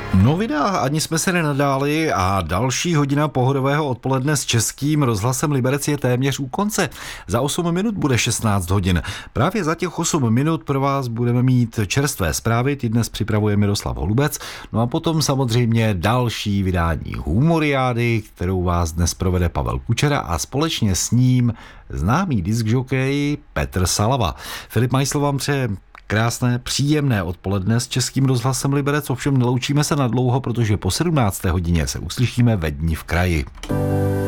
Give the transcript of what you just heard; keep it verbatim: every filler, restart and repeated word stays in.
No vydá, ani jsme se nenadáli a další hodina pohodového odpoledne s Českým rozhlasem Liberec je téměř u konce. Za osm minut bude šestnáct hodin. Právě za těch osm minut pro vás budeme mít čerstvé zprávy, ty dnes připravuje Miroslav Holubec, no a potom samozřejmě další vydání Humoriády, kterou vás dnes provede Pavel Kučera a společně s ním známý diskžokej Petr Salava. Filip Majsl vám přeje krásné, příjemné odpoledne s Českým rozhlasem Liberec, ovšem neloučíme se nadlouho, protože po sedmnácté hodině se uslyšíme ve Dni v kraji.